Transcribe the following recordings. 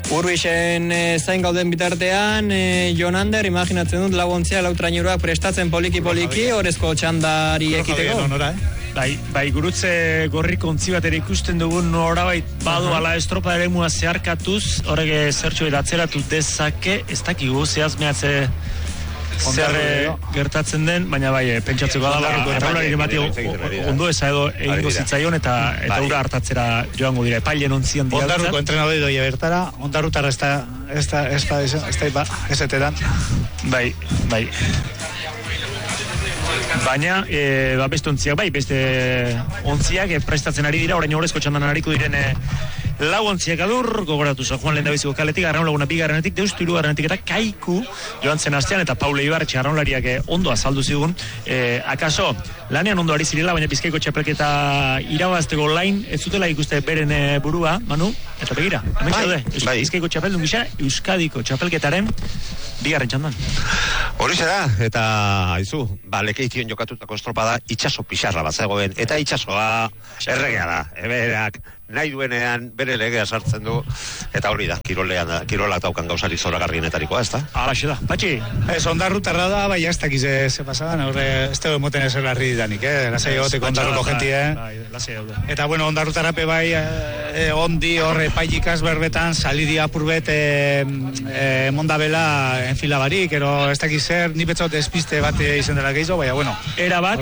Urbixen zain gauden bitartean, Jonander, imaginatzen dut laguntzia lautrainuruak prestatzen poliki-poliki, orezko txandari ekiteko. Bai, gurutze gorri kontzi bat ere ikusten dugun norabait badu ala estropa ere mua zeharkatuz, horrek zertxo atzeratu dezake, ez dakigu zehazmeatze zer gertatzen den, baina bai, pentsatzeko da, erraulari bati ondo eza edo egingo zitzaion eta ura hartatzera joango dira, epailen ontzian dialtzat. Ondarruko entrenadoi doia bertara, ondarrutarra ez etetan. Bai. Baina, beste ontziak, beste ontziak prestatzen ari dira, orain horrezko txandan hariko diren lau ontziak adur, gogoratu San Juan Lehendabiziko kaletik, Arraun Laguna bigarrenetik, Deustu hirugarrenetik eta Kaiku joan zen astean, eta Paule Ibarretxe arraunlariak ondo azaldu zigun, akaso, lanean ondo ari zirela, baina Bizkaiko txapelketa irabazteko lain, ez zutela ikuste beren burua, Manu, eta begira, hemen zaude, Bizkaiko txapeldun gisa, Euskadiko txapelketaren bigarren txandan. Hori da, eta haizu, lekeition jokatutako estropada itxaso pixarra bat zegoen, eta itxasoa erregea da, eberak, nahi duenean bere legea sartzen du, eta hori da, kirolak daukan gauzari zoragarrienetarikoa, ez da? Alaxe da, Patxi? Ez, ondarrutarra da, bai, ez dakiz ze pasadan, ez tego emoten ez erlarri didanik, lasai egoteko ondarruko jentie. Eta, bueno, ondarrutarrape bai, ondi horre pailikaz berbetan, salidi apurbet mondabela enfila barik, ero ez dakiz zer, ni betzot espiste bat izen dela gehiago, baina, bueno. Era bat,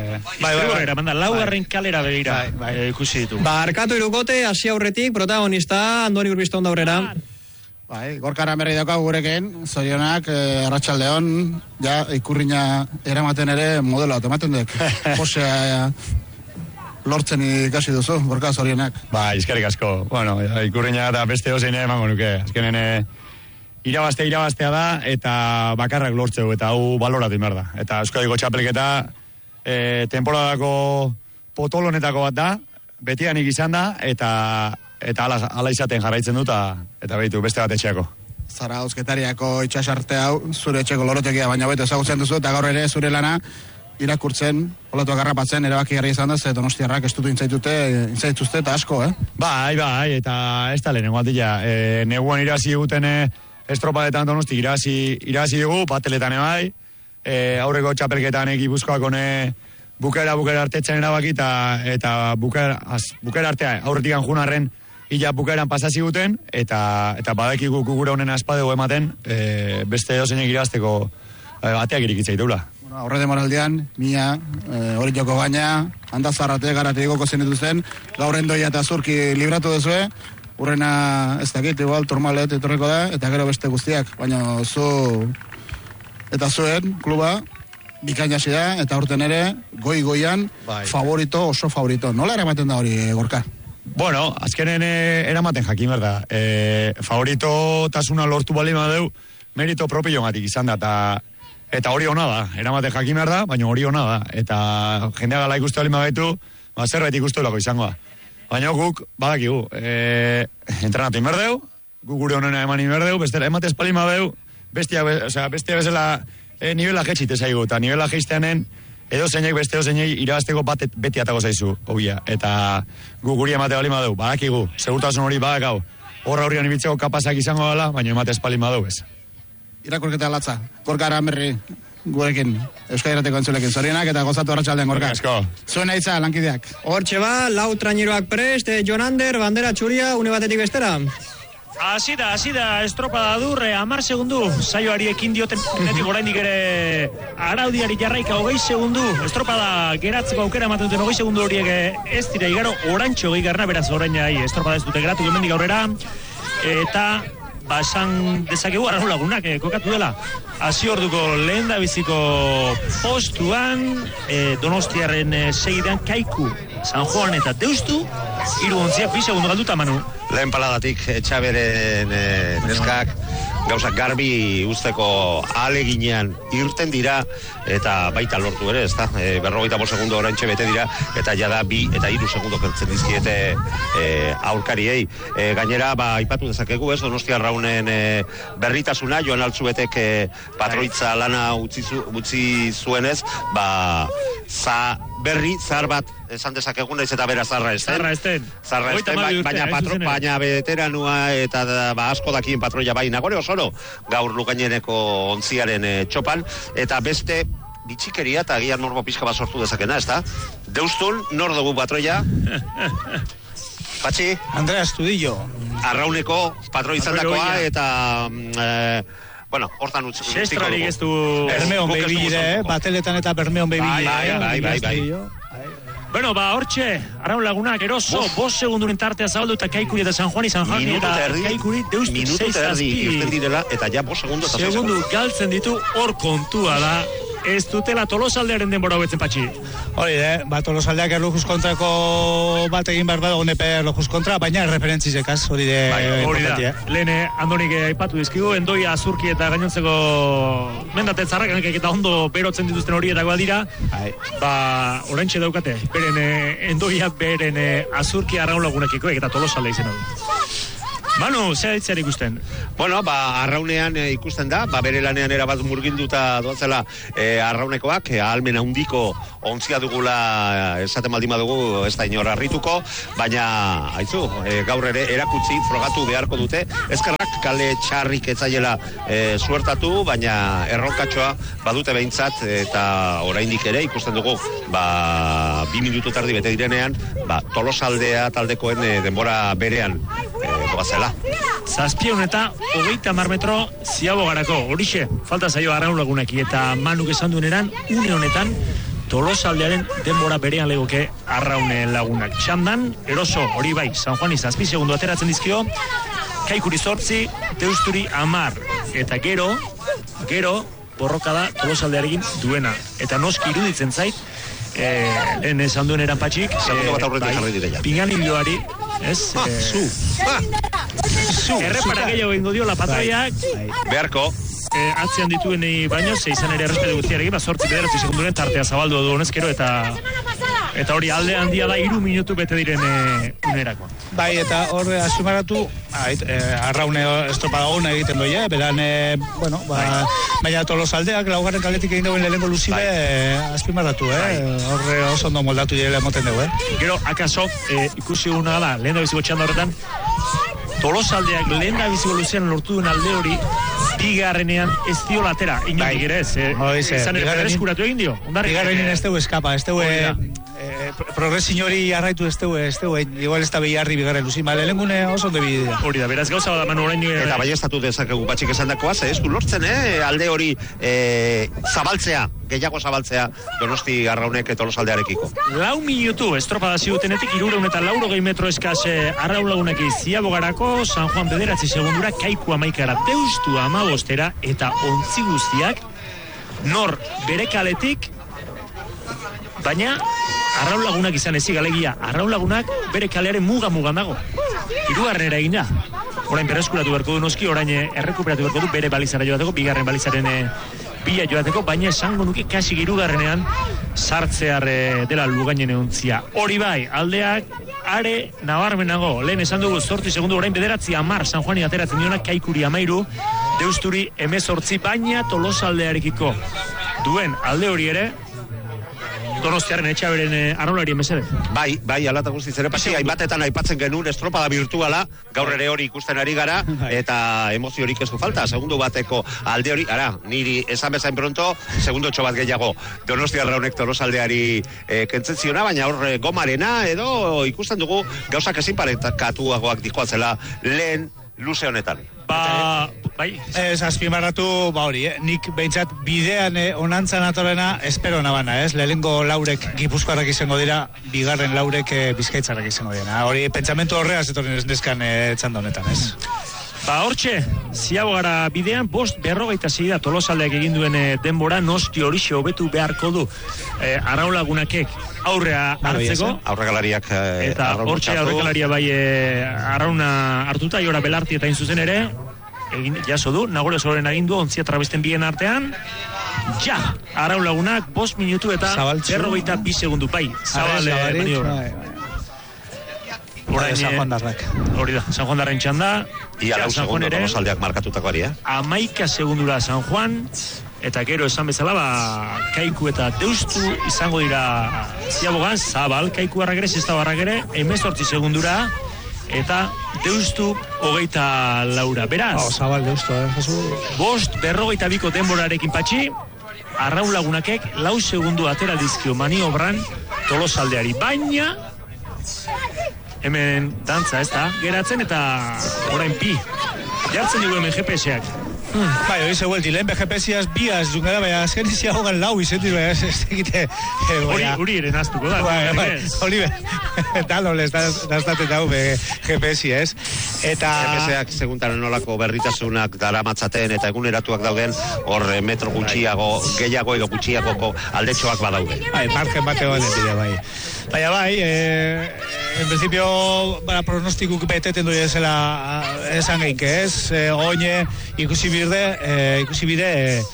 laugarren kalera begira, ikusi ditu. Arkatu irukote, hasi aurretik, protagonista, Andoni Urbizton daurrera. Bai, gorkara berri daukagu gurekin, zorionak, arratsaldeon, ja, ikurriña eramaten ere modelo ematen dek. Josea lortzen ikasi duzu, gorka zorionak. Ba, izkerrik asko. Bueno, ikurriña eta beste hozein emango nuke. Azkenen irabaztea da, eta bakarrak lortzeu, eta hau baloratu inbar da. Eta Euskadiko txapelketa, temporadako potolonetako bat da, betianik izan da, eta ala izaten jarraitzen dut, eta behitu beste bat etxeako. Zara eusketariako itxasarte hau, zure etxeko lorotekia, baina beto ezagutzen duzu, eta gaur ere zure lana irakurtzen, olatuak garrapatzen, erabaki garri izan da, ze Donostiarrak estutu intzaituzte, eta asko, Bai, eta ez da lehenengo atila. Neguan irazi eguten estropadetan Donosti irazi dugu, bateletan bai, aurreko txapelketan Gipuzkoako bukera artetzen erabaki eta bukera artea aurretik junarren ila bukeran pasasi guten eta badakigu gure honen aspadego ematen beste dozeinek irabazteko ateak irikitza iteula. Bueno, aurre demoraldean, mina, hori joko gaina, handazarrate garate igoko zenituzen, gaurren doia eta zurki libratu duzue, urrena ez dakit, igual, turmalet etorreko da, eta gero beste guztiak, baina zu eta zuen kluba, bikaina da, eta urten ere, goi-goian, favorito, oso favorito. Nola eramaten da hori, Gorka? Bueno, azkenen eramaten jakin berda. Favorito tasuna lortu bali madeu, merito propio gatik izan da, eta hori hona da. Eramaten jakin berda, baina hori hona da. Eta jendea gala ikustu bali madaitu, zerbait ikustu lako izango da. Baina guk, badakigu, entrenatu inberdeu, guk gure honena eman inberdeu, ematez pali madeu, bestia bezala, nivela jetxite zaigu, eta nivela jeizteanen edo zeinek beste zeinek irabazteko beti atago zaizu, obia. Eta guri emate bali madeu, badakigu, segurtasun hori badakau, horra horrian ibitzeko kapazak izango dela, baina emate espali madeu ez. Irakurketa latza, Gorka Aranberri gurekin, Euskadi Irratiko entzulekin, zorionak eta gozatu arratsaldean, Gorka. Zuen aitza, lankideak. Hortxe ba, lau traineroak prest, Jonander, bandera txuria, une batetik bestera. Hasi da, estropada dur, 10 segundu, saioari ekin dioten, netik oraindik ere araudiari jarraika 20 segundu, estropada geratzeko aukera ematen duten 20 segundu horiek ez dira igaro, orantxo gehigarna, beraz orain estropada ez dute geratu gemendik aurrera, eta esan dezakegu Arraun Lagunak kokatu dela. Hasi orduko lehendabiziko postuan, Donostiarren segidan Kaiku, San Juan eta Deustu, 3 segundu galduta, Manu. Lehen paladatik Txaberen neskak gauzak garbi usteko ahaleginean irten dira, eta baita lortu ere, ezta? 45 segundo oraintxe bete dira, eta jada 2 eta 3 segundo kentzen dizkiete aurkariei. Gainera, aipatu dezakegu, Donostiarraunen berritasuna, Joan Altzubetek patroitza lana utzi zuenez, berri zahar bat esan dezakegun naiz eta bera zarra ez den. Zarra ez den, baina veteranua eta asko dakien patroia bai Nagore Osoro gaur Lugaineneko ontziaren txopan, eta beste bitxikeria eta agian morbo pixka bat sortu dezakena, ez da? Deustun, nor dugu patroia? Patxi? Andrea Estudillo. Arrauneko patroi izandakoa eta... bueno, hortan utziko dugu. Sestrarik ez du... Bermeon behibile, bateletan eta Bermeon behibile. Bai. Bueno, hortxe, Arraun Lagunak, eroso, 5 segunduren tartea zabaldu eta Kaikuri eta San Juani eta Kaikuri Deustu 6-6. Irten direla, eta ja 5 segundu eta 6 segundu. Galtzen ditu, hor kontua da. Ez dutela Tolosaldearen denbora hobetzen, Patxi. Hori, Tolosaldeak erlojuz kontrako bat egin behar badago nepe erlojuz kontra, baina referentzizekaz, hori da. Lehen, Andonik aipatu dizkigu, Endoia, Azurki eta gainontzeko mendaten zarrakanek eta ondo berotzen dituzten horietakoa dira. Oraintxe daukate, beren Endoia, beren Azurki Arraun Lagunekiko eta Tolosalde izena du. Manu, zer ditzera ikusten? Bueno, Arraunean ikusten da, bere lanean erabat murginduta doatzela Arraunekoak, ahalmen handiko ontzia dugula esaten baldin badugu, ez da inor harrituko, baina, haitzu, gaur ere erakutsi, frogatu beharko dute, ezkerrak kale txarrik etzaiela suertatu, baina erronkatxoa badute behintzat, eta oraindik ere ikusten dugu, 2 minutu tardi bete direnean, Tolosaldea taldekoen denbora berean doazela. 7 eta 30 metro Ziabogarako, horixe, falta zaio Arraun Lagunaki, eta Manuk esan dueneran, une honetan, Tolosaldearen denbora berean legoke Arraun Lagunak. Txandan, eroso, hori bai, San Juani 7 segundu ateratzen dizkio, Kaikuri 8, Deusturi 10, eta gero, borroka da Tolosaldearekin duena. Eta noski iruditzen zait, lehen esan duen eran Patxik, Pinganilioari, ez? Errepara gehiago ingo dio la patroiak. Beharko. Atzean dituen baino, izan ere errespete guztiarekin, 8 segunduren tartea zabaldu du honezkero, eta hori alde handia da 3 minutu bete diren unerako. Bai, eta hor azpimarratu, Arraune estropada gona egiten doia, beran, baina Tolosaldeak laugarren kaletik egin dauen lehenko luzibe azpimarratu, hor oso ondo moldatu direla emoten dugu, Gero, akaso, ikusi guna da, lehen da biziko txanda horretan, Tolosaldeak lehen da biziko luzean lortu duen alde hori, bigarrenean ez dio latera, inondik ere ez. Izan ere eskuratu egin dio. Bigarrenean ez dugu eskapa, ez dugu progresin hori arraitu ez dugu, igual ez da behiarri bigarren luzin, lehengune oso ondo bidea. Hori da, beraz gauza da manu orain... Eta bai estatu dezakegu Patxik esan dakoa, ez du lortzen, alde hori zabaltzea, gehiago zabaltzea Donosti Arraunek Tolosaldearekiko. 4 minutu estropada ziutenetik 380 metro eskaz Arraun Lagunak Ziabogarako, San Juan 9 segundura, Kaiku 11 Deustu 15 eta ontzi guztiak nor bere kaletik, baina Arraun Lagunak izan ezik, alegia Arraun Lagunak bere kalearen mugan dago. 3. egin da. Orain berreskuratu beharko du noski, orain errekuperatu beharko du bere balizara joateko, bigarren balizaren bila joateko, baina esango nuke kasi 3. sartzear dela Lugainen ontzia. Hori bai, aldeak are nabarmenago. Lehen esan dugu 8 segundu, orain 9 10 San Juani ateratzen diona, Kaikuri 13, Deusturi 18, baina Tolosaldearekiko duen alde hori ere Donostiaren Etxaberen arraularien mesede. Bai, alata guztiz ere, Patxi, hainbatetan aipatzen genuen estropada virtuala, gaur ere hori ikusten ari gara, eta emoziorik ez du falta, segundo bateko alde hori, niri esan bezain pronto, segundo bat gehiago, Donosti Arraunek Tolosaldeari kentzen ziona, baina hor gomarena, edo ikusten dugu gauzak ezin parekatuagoak dijoatzela lehen luze honetan. Bai. Azpimarratu, hori, nik behintzat bidean onantzan atorena espero nabana, lehengo laurek Gipuzkoarrak izango dira, bigarren laurek Bizkaitzarrak izango dira. Hori, pentsamentu horreaz etorren ez deskan txanda honetan, Hortxe, Ziabogara bidean, 5:46 da Tolosaldeak egin duen denbora, Nosti horixe hobetu beharko du Arraun Lagunakek aurrea hartzeko. Aurregalariak eta hortxe aurregalaria bai Arrauna hartuta, iora Belarti eta inzuzen ere, jaso du, Nagore Osoren agindu, ontzia trabesten bien artean, Arraun Lagunak 5 minutu eta 42 segundu, bai, San Juan Darrak. Hori da, San Juan Darren txanda. Ia lau segundo Tolosaldeak markatutako ari, 11 segundura San Juan, eta gero esan bezala, Kaiku eta Deustu izango dira ziabogan, Zabal, Kaiku harrak ere, Sestao harrak ere, 18 segundura, eta Deustu 24. Beraz, Zabal Deustu, Jesu. 5:42 denborarekin patxi, Arraun Lagunakek 4 segundu atera dizkio maniobran Tolosaldeari, baina hemen dantza ez da, geratzen eta orain pi. Jartzen dugu hemen GPS-ak. Bai, hori zegoelti, lehen BGPS-iaz biaz jungera, baina azken iziagogan lau izendiz, baina ez egite... Hori ere naztuko da. Hori dalolez, daztaten dago BGPS-i, ez? Eta... GPS-ak seguntaren nolako berritasunak daramatzaten eta eguneratuak dauden, hor metro gutxiago, gehiago edo gutxiagoko aldetxoak badaude. Bai, margen bat egon dira, bai. Baina bai, en principio, pronostikuk beteten duen zela esan geink, ez? Oine, ikusi bide,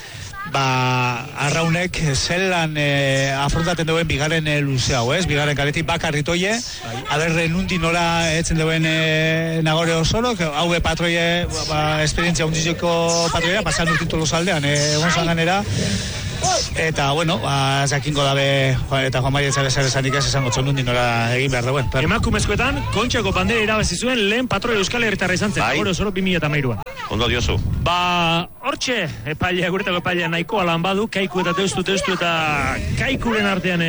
Arraunek zelan afrontaten duen bigaren luze hau, ez? Bigaren kaletik bakarritoie, aberre nundi nola etzen duen Nagore Osoro, hau patroie, esperientzia undizeko patroia, pasan urtin Tolosaldean, egon zanganera, eta, bueno, jakingo dabe, eta Juan Maria Etxabezar esanik ez esango txonundi nora egin behar dauen. Emakumezkoetan, Kontxako bandera irabazi zuen lehen patroi Euskal Herritarra izan zen, Nagore Osoro 2013an. Ondo diozu. Hortxe, guretako epailea nahikoa lan badu, Kaiku eta Deustu eta Kaikuren artean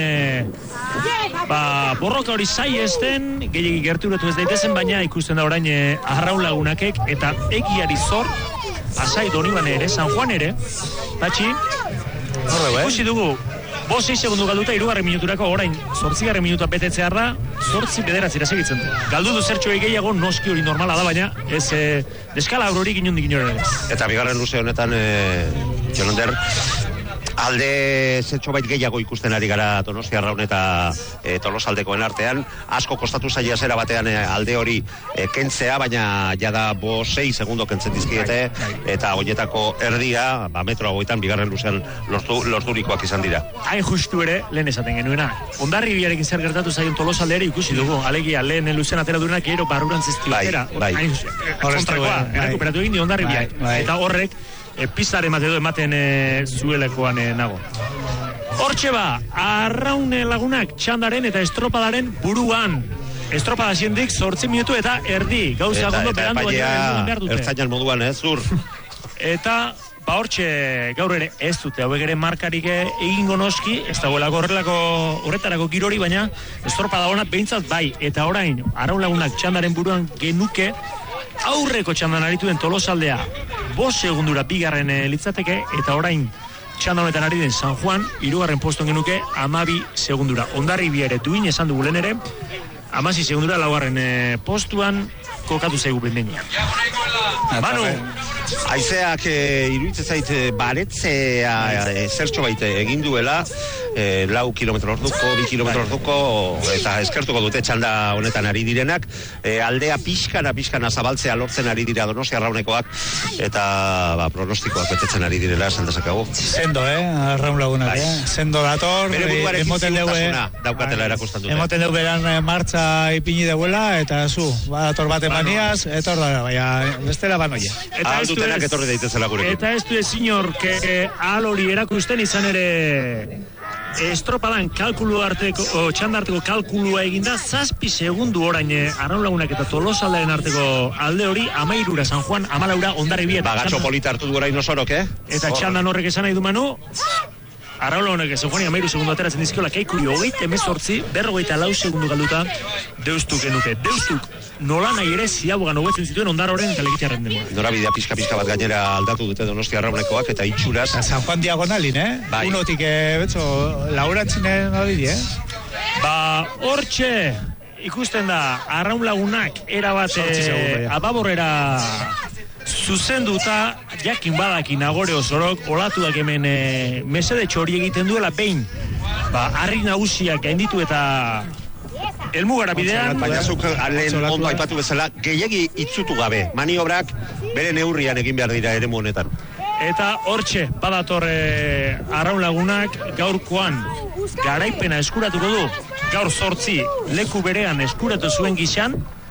borroka hori zai esten, gehiagik gerturatu ez daitezen, baina ikusten da orain Arraun Lagunakek eta egiari zor, Asai Donibane ere, San Juan ere, patxi, ikusi dugu, 5-6 segundu galduta 3. minuturako orain 8. minutua betetzear da, 8-9 segitzen du. Galdu du zertxo gehiago, noski hori normala da, baina ez deskalabro hori inondik inoren ez. Eta bigarren luze honetan, Jonander, alde zertxo gehiago ikusten ari gara Donostia Arraun eta Tolosaldekoen artean, asko kostatu zaila zera batean alde hori kentzea, baina jada 6 segundo kentzen dizkiete, eta horietako erdia, metro hauetan bigarren luzean lorturikoak izan dira. Hain justu ere, lehen esaten genuena, Hondarribiarekin zer gertatu zaion Tolosaldeari ikusi dugu, alegia lehen luzean atera duenak gero barrurantzizti atera. Kontrakoa, errekuperatu egin di Hondarribiak, eta horrek pizare ematen zuelekoan nago. Hortxe Arraun Lagunak txandaren eta estropadaren buruan. Estropada ziendik 8 minutu eta erdi. Gauza gondo berandu baina behar dute. Ertzainan moduan, zur. Eta hortxe gaur ere ez dute, hauek ere markarik egingo noski, ez dagoelako horretarako girori, baina estropada honat behintzat bai. Eta orain, Arraun Lagunak txandaren buruan genuke, aurreko txandan arituen Tolosaldea 5 segundura bigarren litzateke, eta orain txanda honetan ari den San Juan 3. poston genuke 12 segundura. Hondarribia ere duin esan dugu lehen ere, 16 segundura 4. postuan kokatu zaigu bendenean. Manu, Haizeak iruditzen zait baretzea zertxo baita egin duela, 4 kilometro orduko, 2 kilometro orduko, eta eskertuko dute txanda honetan ari direnak, aldea pixkana zabaltzea lortzen ari dira Donostia Arraunekoak, eta pronostikoak betetzen ari direla esan dezakagu. Sendo, Arraun Lagunak, sendo dator, bere buruarekin ziurtasuna daukatela erakustan dute. Emoten dugu beran martxa ipini deuela, eta dator bat emaniaz, etor da, baina bestela banoia. Aldutenak etorri daitezela gurekin. Eta ez du ezinor ahal hori erakusten izan ere estropadan txandarteko kalkulua eginda, 7 segundu orain Arraun Lagunak eta Tolosaldaren arteko alde hori, 13 San Juan, 14 Hondarribia. Bagatxo polita hartu du orain osorok, Eta txandan horrek esan nahi du Manu, Arraun Lagunak San Juan 13 segundu ateratzen dizkiola, Kaikuri 18, 44 segundu galduta Deustuk genuke. Deustuk nola nahi ere ziabogan hobetzen zituen Hondarroren eta Legitiarren demora. Norabidea pixka bat gainera aldatu dute Donostia Arraunekoak eta itxuraz. San Juan diagonalin, Bai. Unotik, laurantzinen hori, Hortxe, ikusten da, Arraun Lagunak erabate ababorrera zuzenduta, jakin badaki Nagore Osorok, olatuak hemen mesede txori egiten duela behin, harri nagusiak gainditu eta elmugara bidean. Baina zuk lehen ondo aipatu bezala, gehiagi itzutu gabe, maniobrak bere neurrian egin behar dira eremu honetan. Eta hortxe, badator Arraun Lagunak gaurkoan garaipena eskuratuko du, gaur 8 leku berean eskuratu zuen gizan,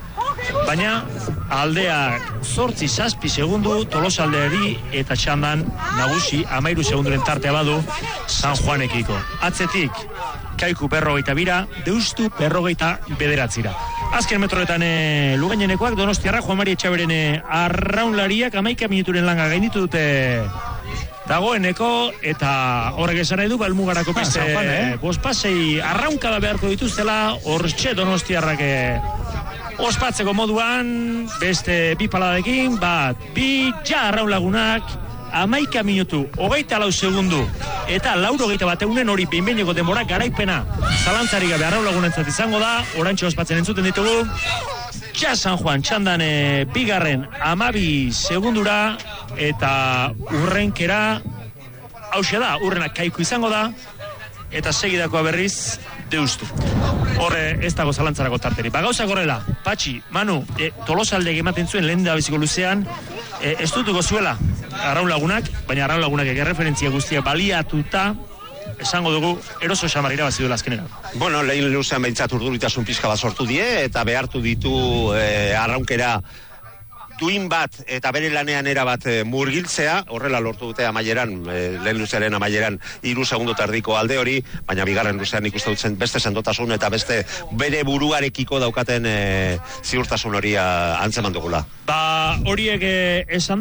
baina aldeak 8-7 segundu Tolosaldeari eta txandan nagusi 13 segunduren tartea badu San Juanekiko. Atzetik Kaiku 42, Deustu 49. Azken metroetan Lugainenekoak Donostiarra Juan Mari Etxaberen arraunlariak 11 minuturen langa gainditu dute dagoeneko, eta horrek esan nahi du Balmugarako beste bospasei arraunkada beharko dituztela hortxe Donostiarrak ospatzeko moduan, beste bi paladekin, bi arraun lagunak 11 minutu, 24 segundu eta 81 hori behinbeineko denbora garaipena zalantzari gabe arraun lagunentzat izango da. Orantxe ospatzen entzuten ditugu Ja San Juan txandan bigarren 12 segundura, eta urrenkera hause da, urrenak Kaiku izango da, eta segidakoa berriz Deustu. Horre ez dago zalantzarako tarteri. Gauza gorrela, Patxi, Manu, Tolosaldek ematen zuen lehen da biziko luzean, ez dutuko zuela arraun lagunak, baina arraun lagunak referentzia guztia baliatuta, esango dugu, eroso xamar irabazi duela azkenera. Bueno, lehen luzean behintzat urduritasun pixka bat sortu die, eta behartu ditu arraunkera duin bat eta bere lanean erabat murgiltzea, horrela lortu dute amaieran, lehen luzearen amaieran 3 segundo tardiko alde hori, baina bigarren luzean ikuste dutzen beste sendotasun eta beste bere buruarekiko daukaten ziurtasun hori antzeman dugula. Horiek esan